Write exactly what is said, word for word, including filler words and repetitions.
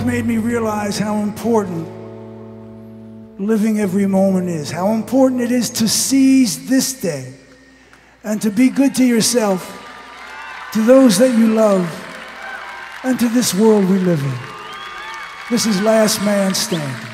Made me realize how important living every moment is, how important it is to seize this day and to be good to yourself, to those that you love, and to this world we live in. This is Last Man Standing.